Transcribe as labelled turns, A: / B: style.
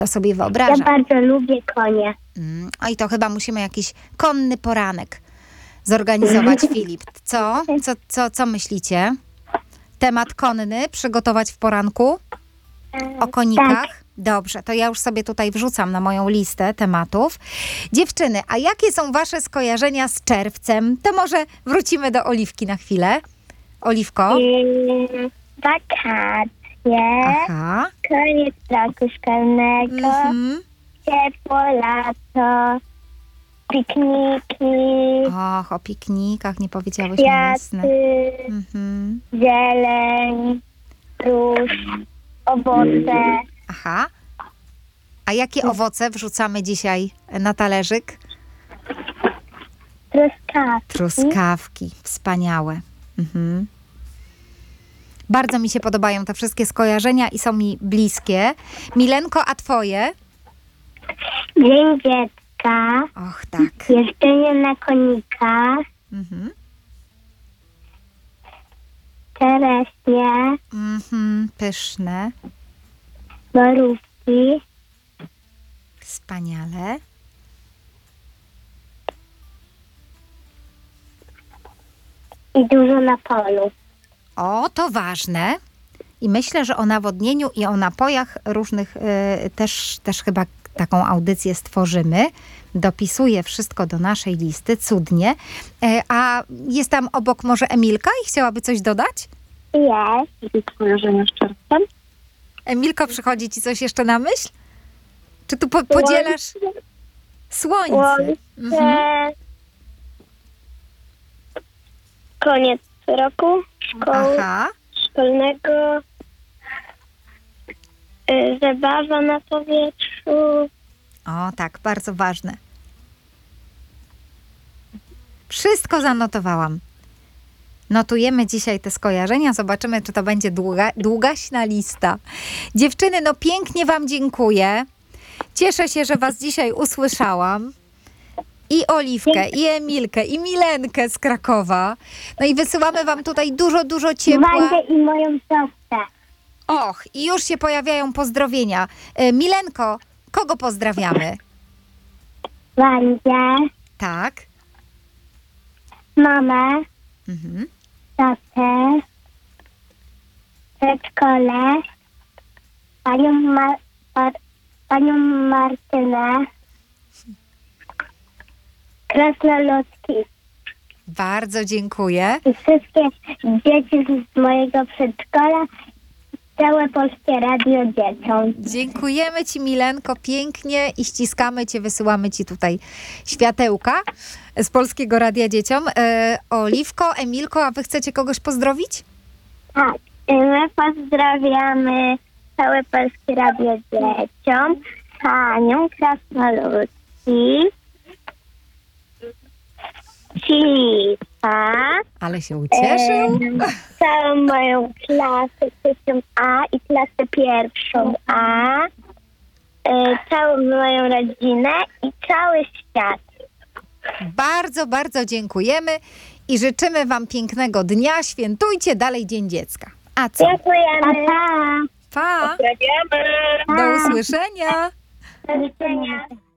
A: To sobie
B: Ja
A: wyobrażam.
B: bardzo lubię konie.
A: Oj, to chyba musimy jakiś konny poranek zorganizować, Filip. Co myślicie? Temat konny przygotować w poranku? O konikach?
B: Tak.
A: Dobrze, to ja już sobie tutaj wrzucam na moją listę tematów. Dziewczyny, a jakie są wasze skojarzenia z czerwcem? To może wrócimy do Oliwki na chwilę. Oliwko?
B: Wakacje,
A: Aha.
B: koniec roku szkolnego, ciepło lato, pikniki,
A: Och, o piknikach nie powiedziałyśmy, jasne.
B: kwiaty,
A: Mhm.
B: zieleń, róż, owoce.
A: Aha. A jakie owoce wrzucamy dzisiaj na talerzyk?
B: Truskawki.
A: Truskawki. Wspaniałe. Mhm. Bardzo mi się podobają te wszystkie skojarzenia i są mi bliskie. Milenko, a twoje?
B: Dzień dziecka,
A: Och, tak.
B: jeżdżenie na konikach,
A: Mhm.
B: czereśnie,
A: Mhm. Pyszne.
B: borówki,
A: Wspaniale.
B: i dużo na polu.
A: O, to ważne. I myślę, że o nawodnieniu i o napojach różnych też chyba taką audycję stworzymy. Dopisuję wszystko do naszej listy, cudnie. A jest tam obok może Emilka i chciałaby coś dodać?
B: Jest.
C: Jakie skojarzenia z czerwcem?
A: Emilko, przychodzi ci coś jeszcze na myśl? Czy tu podzielasz? Słońce.
B: Słońce. Koniec roku
A: Aha.
B: szkolnego. Zabawa na powietrzu.
A: O, tak, bardzo ważne. Wszystko zanotowałam. Notujemy dzisiaj te skojarzenia. Zobaczymy, czy to będzie długaśna lista. Dziewczyny, no pięknie wam dziękuję. Cieszę się, że was dzisiaj usłyszałam. I Oliwkę, i Emilkę, i Milenkę z Krakowa. No i wysyłamy wam tutaj dużo ciepła.
B: Wandę i moją siostrę.
A: Och, i już się pojawiają pozdrowienia. Milenko, kogo pozdrawiamy?
B: Wandę,
A: Tak.
B: mamę,
A: Mhm.
B: tatę, przedszkole, panią Martynę, krasnoludki
A: Bardzo dziękuję.
B: i wszystkie dzieci z mojego przedszkola, całe Polskie Radio dzieciom.
A: Dziękujemy ci, Milenko, pięknie i ściskamy cię, wysyłamy ci tutaj światełka z Polskiego Radia Dzieciom. Oliwko, Emilko, a wy chcecie kogoś pozdrowić?
B: Tak, my pozdrawiamy całe Polskie Radio dzieciom, panią krasnoludki, Filipa,
A: Ale się ucieszył.
B: całą moją klasę trzecią A i klasę pierwszą A, całą moją rodzinę i cały świat.
A: Bardzo dziękujemy i życzymy wam pięknego dnia. Świętujcie dalej Dzień Dziecka. A co?
B: Dziękujemy. Pa,
A: Pa!
C: Pozdrawiamy!
A: Do usłyszenia!
B: do widzenia.